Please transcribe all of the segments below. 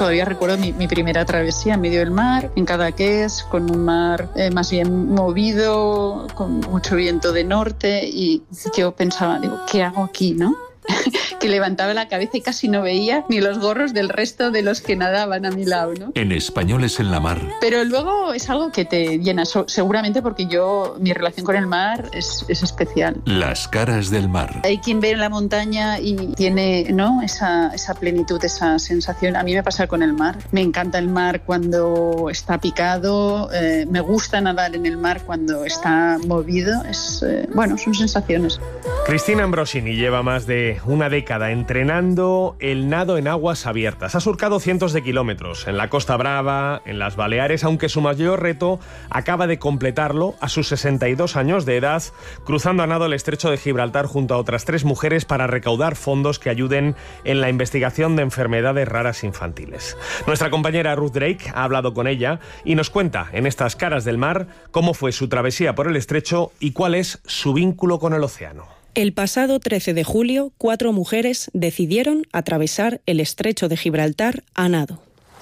Todavía recuerdo mi primera travesía en medio del mar, en Cadaqués, con un mar más bien movido, con mucho viento de norte, y yo pensaba, digo, ¿qué hago aquí, no? Que levantaba la cabeza y casi no veía ni los gorros del resto de los que nadaban a mi lado, ¿no? En Españoles en la Mar. Pero luego es algo que te llena, seguramente porque mi relación con el mar es especial. Las caras del mar. Hay quien ve la montaña y tiene, ¿no?, esa plenitud, esa sensación. A mí me pasa con el mar. Me encanta el mar cuando está picado, me gusta nadar en el mar cuando está movido. Son sensaciones. Cristina Ambrosini lleva más de una década entrenando el nado en aguas abiertas. Ha surcado cientos de kilómetros en la Costa Brava, en las Baleares, aunque su mayor reto acaba de completarlo a sus 62 años de edad, cruzando a nado el estrecho de Gibraltar junto a otras 3 mujeres para recaudar fondos que ayuden en la investigación de enfermedades raras infantiles. Nuestra compañera Ruth Drake ha hablado con ella y nos cuenta en estas caras del mar cómo fue su travesía por el estrecho y cuál es su vínculo con el océano. El pasado 13 de julio, 4 mujeres decidieron atravesar el estrecho de Gibraltar a nado.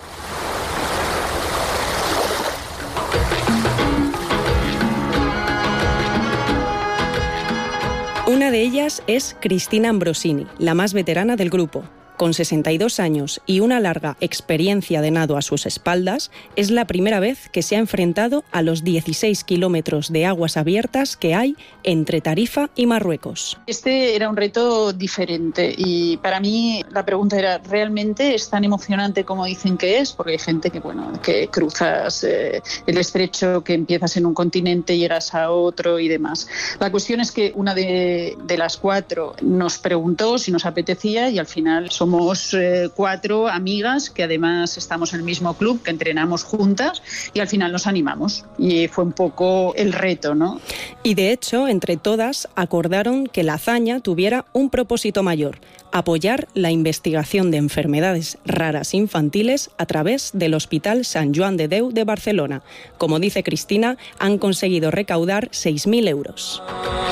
Una de ellas es Cristina Ambrosini, la más veterana del grupo. Con 62 años y una larga experiencia de nado a sus espaldas, es la primera vez que se ha enfrentado a los 16 kilómetros de aguas abiertas que hay entre Tarifa y Marruecos. Este era un reto diferente y para mí la pregunta era, ¿realmente es tan emocionante como dicen que es? Porque hay gente que cruzas el estrecho, que empiezas en un continente, llegas a otro y demás. La cuestión es que una de las 4 nos preguntó si nos apetecía y al final somos 4 amigas que además estamos en el mismo club, que entrenamos juntas y al final nos animamos. Y fue un poco el reto, ¿no? Y de hecho, entre todas acordaron que la hazaña tuviera un propósito mayor: apoyar la investigación de enfermedades raras infantiles a través del Hospital Sant Joan de Déu de Barcelona. Como dice Cristina, han conseguido recaudar 6.000 euros.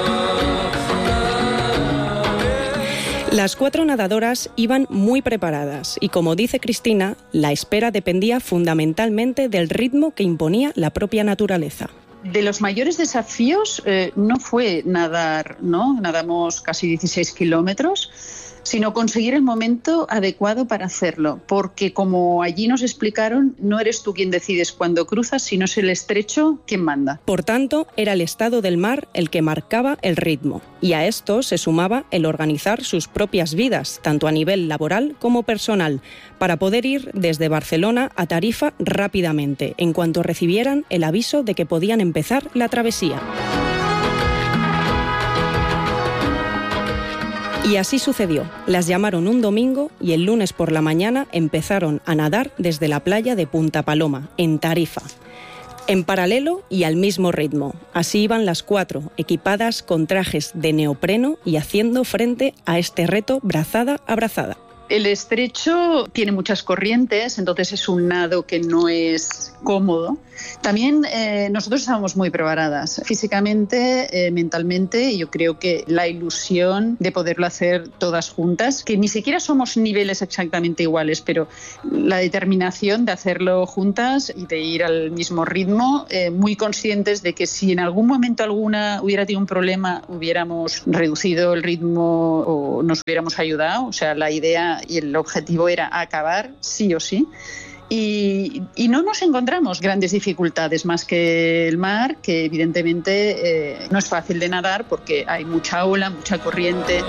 Las 4 nadadoras iban muy preparadas y, como dice Cristina, la espera dependía fundamentalmente del ritmo que imponía la propia naturaleza. De los mayores desafíos no fue nadar, ¿no? Nadamos casi 16 kilómetros, sino conseguir el momento adecuado para hacerlo, porque como allí nos explicaron, no eres tú quien decides cuando cruzas, sino es el estrecho quien manda. Por tanto, era el estado del mar el que marcaba el ritmo, y a esto se sumaba el organizar sus propias vidas, tanto a nivel laboral como personal, para poder ir desde Barcelona a Tarifa rápidamente, en cuanto recibieran el aviso de que podían empezar la travesía. Y así sucedió. Las llamaron un domingo y el lunes por la mañana empezaron a nadar desde la playa de Punta Paloma, en Tarifa. En paralelo y al mismo ritmo. Así iban las 4, equipadas con trajes de neopreno y haciendo frente a este reto brazada a brazada. El estrecho tiene muchas corrientes, entonces es un nado que no es cómodo. También nosotros estábamos muy preparadas físicamente, mentalmente, y yo creo que la ilusión de poderlo hacer todas juntas, que ni siquiera somos niveles exactamente iguales, pero la determinación de hacerlo juntas y de ir al mismo ritmo, muy conscientes de que si en algún momento alguna hubiera tenido un problema, hubiéramos reducido el ritmo o nos hubiéramos ayudado. O sea, la idea y el objetivo era acabar sí o sí. Y no nos encontramos grandes dificultades más que el mar, que evidentemente no es fácil de nadar porque hay mucha ola, mucha corriente.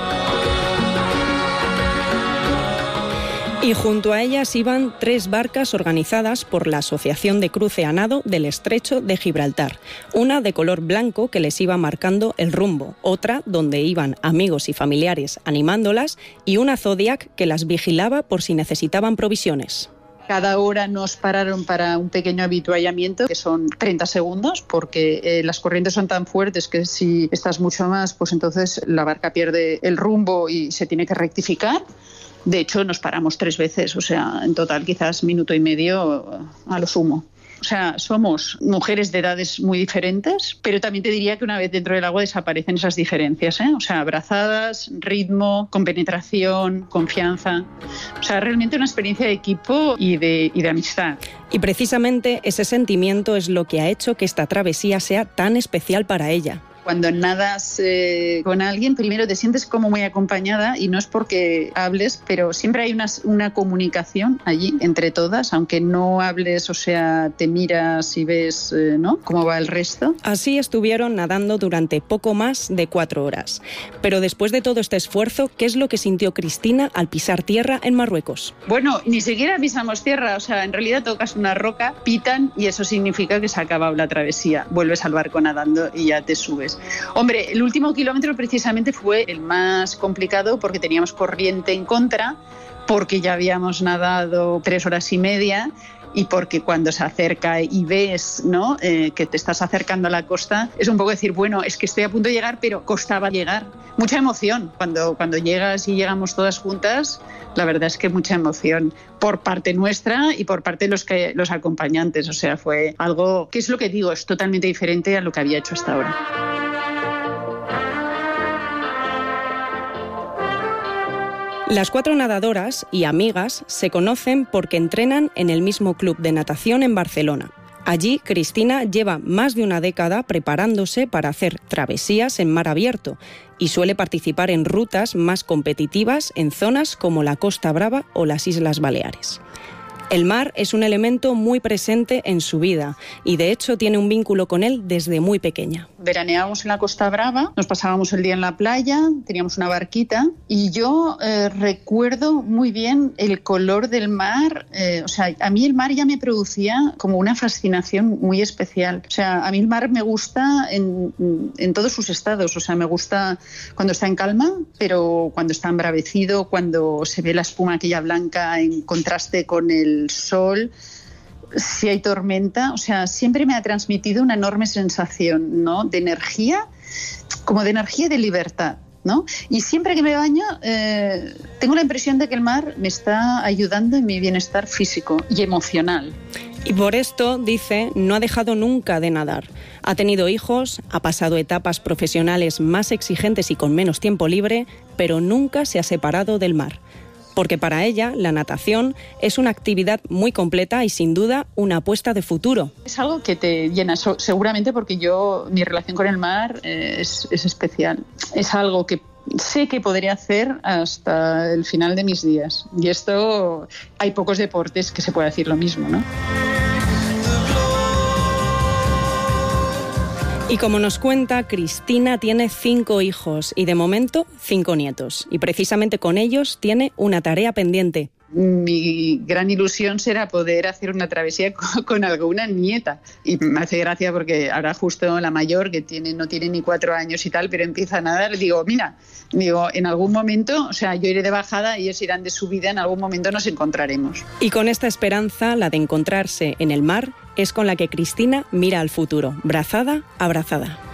Y junto a ellas iban 3 barcas organizadas por la Asociación de Cruce a Nado del Estrecho de Gibraltar. Una de color blanco que les iba marcando el rumbo, otra donde iban amigos y familiares animándolas y una Zodiac que las vigilaba por si necesitaban provisiones. Cada hora nos pararon para un pequeño avituallamiento, que son 30 segundos, porque las corrientes son tan fuertes que si estás mucho más, pues entonces la barca pierde el rumbo y se tiene que rectificar. De hecho, nos paramos 3 veces, o sea, en total quizás minuto y medio a lo sumo. O sea, somos mujeres de edades muy diferentes, pero también te diría que una vez dentro del agua desaparecen esas diferencias, ¿eh? O sea, abrazadas, ritmo, compenetración, confianza. O sea, realmente una experiencia de equipo y de amistad. Y precisamente ese sentimiento es lo que ha hecho que esta travesía sea tan especial para ella. Cuando nadas con alguien, primero te sientes como muy acompañada y no es porque hables, pero siempre hay una comunicación allí entre todas, aunque no hables, o sea, te miras y ves, ¿no?, cómo va el resto. Así estuvieron nadando durante poco más de 4 horas. Pero después de todo este esfuerzo, ¿qué es lo que sintió Cristina al pisar tierra en Marruecos? Bueno, ni siquiera pisamos tierra, o sea, en realidad tocas una roca, pitan y eso significa que se ha acabado la travesía. Vuelves al barco nadando y ya te subes. Hombre, el último kilómetro precisamente fue el más complicado porque teníamos corriente en contra, porque ya habíamos nadado 3 horas y media y porque cuando se acerca y ves, ¿no?, que te estás acercando a la costa, es un poco decir, bueno, es que estoy a punto de llegar, pero costaba llegar. Mucha emoción. Cuando llegas y llegamos todas juntas, la verdad es que mucha emoción por parte nuestra y por parte de los acompañantes. O sea, fue algo que es lo que digo, es totalmente diferente a lo que había hecho hasta ahora. Las 4 nadadoras y amigas se conocen porque entrenan en el mismo club de natación en Barcelona. Allí, Cristina lleva más de una década preparándose para hacer travesías en mar abierto y suele participar en rutas más competitivas en zonas como la Costa Brava o las Islas Baleares. El mar es un elemento muy presente en su vida y de hecho tiene un vínculo con él desde muy pequeña. Veraneábamos en la Costa Brava, nos pasábamos el día en la playa, teníamos una barquita y yo recuerdo muy bien el color del mar. O sea, a mí el mar ya me producía como una fascinación muy especial. O sea, a mí el mar me gusta en todos sus estados. O sea, me gusta cuando está en calma, pero cuando está embravecido, cuando se ve la espuma aquella blanca en contraste con el sol, si hay tormenta. O sea, siempre me ha transmitido una enorme sensación, ¿no?, de energía, como de energía y de libertad, ¿no? Y siempre que me baño tengo la impresión de que el mar me está ayudando en mi bienestar físico y emocional. Y por esto, dice, no ha dejado nunca de nadar. Ha tenido hijos, ha pasado etapas profesionales más exigentes y con menos tiempo libre, pero nunca se ha separado del mar. Porque para ella la natación es una actividad muy completa y sin duda una apuesta de futuro. Es algo que te llena, seguramente porque mi relación con el mar es especial. Es algo que sé que podría hacer hasta el final de mis días. Y esto, hay pocos deportes que se pueda decir lo mismo, ¿no? Y como nos cuenta, Cristina tiene 5 hijos y de momento 5 nietos. Y precisamente con ellos tiene una tarea pendiente. Mi gran ilusión será poder hacer una travesía con alguna nieta. Y me hace gracia porque ahora justo la mayor, que no tiene ni 4 años y tal, pero empieza a nadar, digo, en algún momento, o sea, yo iré de bajada y ellos irán de subida, en algún momento nos encontraremos. Y con esta esperanza, la de encontrarse en el mar, es con la que Cristina mira al futuro, brazada a brazada.